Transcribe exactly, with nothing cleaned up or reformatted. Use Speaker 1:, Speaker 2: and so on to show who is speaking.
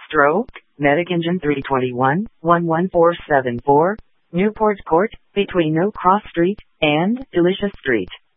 Speaker 1: Stroke, Medic Engine three twenty-one, one one four seven four, Newport Court, between No Cross Street and Delicious Street.